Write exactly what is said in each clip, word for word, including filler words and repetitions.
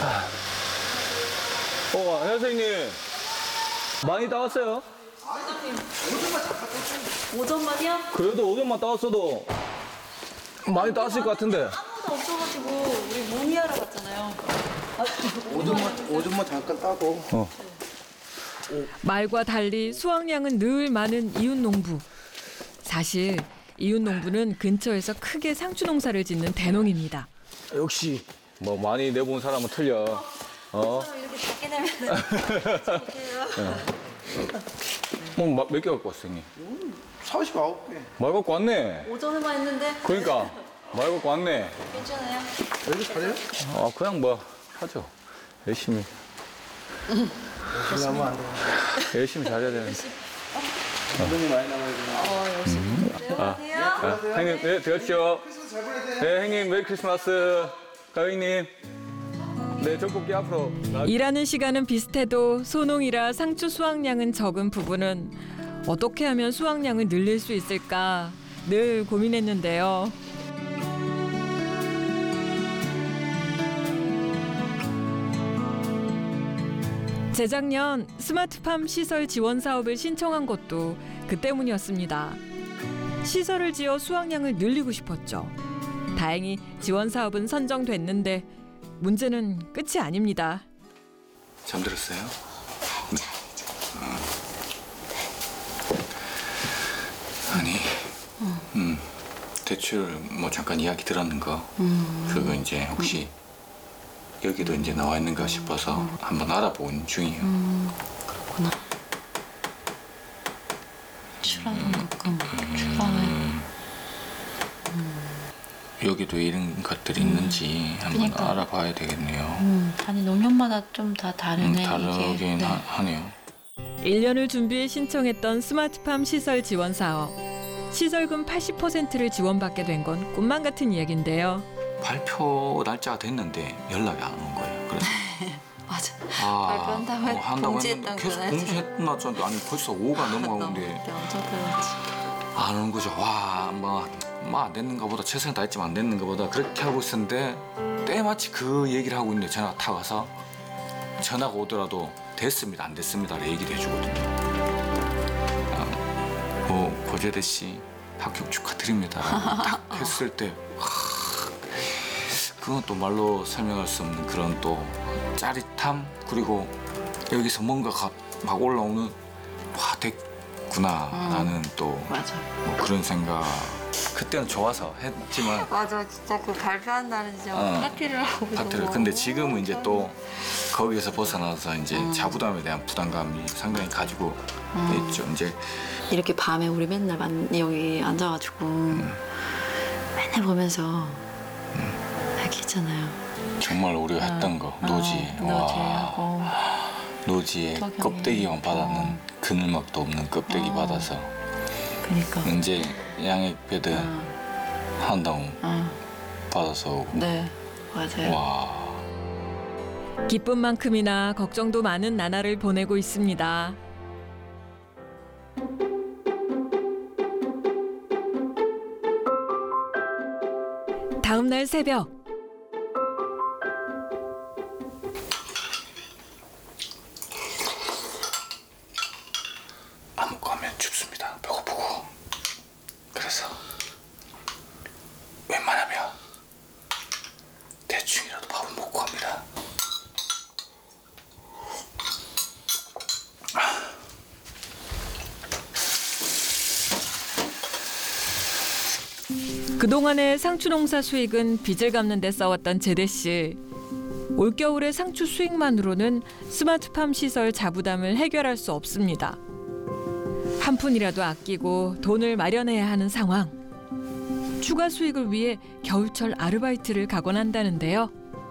어, 안녕하세요, 형님. 많이 따왔어요? 오전만이요? 그래도 오전만 따왔어도 많이 따왔을 것 같은데. 아무도 없어가지고 우리 문의하러 갔잖아요. 오전만, 오전만 잠깐 따고. 어. 말과 달리 수확량은 늘 많은 이웃 농부. 사실 이웃 농부는 근처에서 크게 상추 농사를 짓는 대농입니다. 역시 뭐 많이 내본 사람은 틀려. 어? 이렇게 작게 내면 재밌게요. 뭐 몇 개 갖고 왔어, 형님? 사십구 개. 말 갖고 왔네. 오전에만 했는데 그러니까 말 갖고 왔네. 괜찮아요? 왜 이렇게 잘해요? 아, 그냥 뭐 하죠. 열심히. 열심히 하면 안 돼요. 열심히 잘해야 되는데. 돈이 많이 남아야 되나? 어, 열심히. 네, 안녕하세요. 아, 형님, 네, 들어가십시오. 네, 형님, 메리 크리스마스. 가요, 형님. 네, 젖꼭지 앞으로. 일하는 시간은 비슷해도 소농이라 상추 수확량은 적은 부부는 어떻게 하면 수확량을 늘릴 수 있을까 늘 고민했는데요. 재작년 스마트팜 시설 지원 사업을 신청한 것도 그 때문이었습니다. 시설을 지어 수확량을 늘리고 싶었죠. 다행히 지원 사업은 선정됐는데 문제는 끝이 아닙니다. 잠들었어요? 네. 음. 아니, 음, 대출 뭐 잠깐 이야기 들었는 거, 그거 이제 혹시 여기도 이제 나와 있는가 싶어서 한번 알아본 중이에요. 그렇구나. 출하금급금 출하는 여기도 이런 것들이 있는지 한번 그러니까. 알아봐야 되겠네요. 음, 아니 농협마다 좀 다 음, 다르네 다르긴 이게. 네. 하, 하네요. 일 년을 준비해 신청했던 스마트팜 시설 지원 사업. 시설금 팔십 퍼센트를 지원받게 된 건 꿈만 같은 이야기인데요. 발표 날짜가 됐는데 연락이 안 온 거예요. 그래서 맞아. 아, 발표한다고 했- 한다고 공지했던 했는데 계속 그날. 공지했나 전 아니 벌써 오후가 넘어가는데 네, 엄청 들었지. 안 오는 거죠. 와, 뭐, 뭐안 됐는가 보다 최선을 다했지만 안 됐는가 보다 그렇게 하고 있었는데 때마치 그 얘기를 하고 있는데 전화가 타 와서 전화가 오더라도 됐습니다, 안 됐습니다를 얘기를 해주거든요. 아, 뭐 고재대 씨 합격 축하드립니다. 딱 했을 때 하, 그건 또 말로 설명할 수 없는 그런 또 짜릿함, 그리고 여기서 뭔가가 막 올라오는 와 됐구나라는 또 맞아. 뭐 그런 생각. 그때는 좋아서 했지만 맞아, 진짜 그 발표한 날은 진짜 어, 파티를 하고. 파트를. 근데 지금은 이제 또 거기에서 벗어나서 이제 자부담에 대한 부담감이 상당히 가지고 있죠. 이제 이렇게 밤에 우리 맨날 만, 여기 앉아가지고 맨날 보면서 이렇게 했잖아요. 정말 우리가 했던 거 노지, 어, 와 노지하고. 노지의 석영이. 껍데기만 받았는 어. 그늘막도 없는 껍데기 어. 받아서 그니까. 이제 양액 배드 어, 한 덩 어, 받아서 오고. 네, 맞아요. 와. 기쁜 만큼이나 걱정도 많은 나날을 보내고 있습니다. 다음 날 새벽. 안 먹고 하면 춥습니다. 배고프고. 그래서 웬만하면 대충이라도 밥을 먹고 합니다. 그동안의 상추 농사 수익은 빚을 갚는 데 써왔던 재대 씨. 올겨울의 상추 수익만으로는 스마트팜 시설 자부담을 해결할 수 없습니다. 한 푼이라도 아끼고 돈을 마련해야 하는 상황. 추가 수익을 위해 겨울철 아르바이트를 가곤 한다는데요.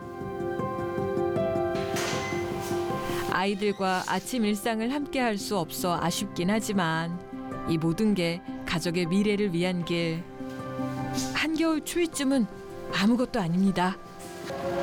아이들과 아침 일상을 함께 할 수 없어 아쉽긴 하지만 이 모든 게 가족의 미래를 위한 길. 한겨울 추위쯤은 아무것도 아닙니다.